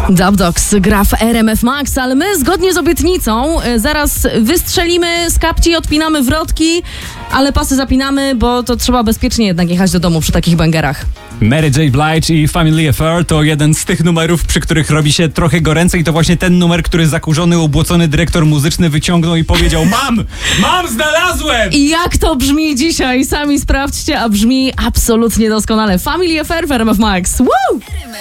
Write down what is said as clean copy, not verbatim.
Dub Dogs gra w RMF Max, ale my zgodnie z obietnicą zaraz wystrzelimy z kapci, odpinamy wrotki, ale pasy zapinamy, bo to trzeba bezpiecznie jednak jechać do domu przy takich bangerach. Mary J. Blige i Family Affair to jeden z tych numerów, przy których robi się trochę goręcej. To właśnie ten numer, który zakurzony, ubłocony dyrektor muzyczny wyciągnął i powiedział: Mam, znalazłem! I jak to brzmi dzisiaj? Sami sprawdźcie, a brzmi absolutnie doskonale. Family Affair w RMF Max. Woo!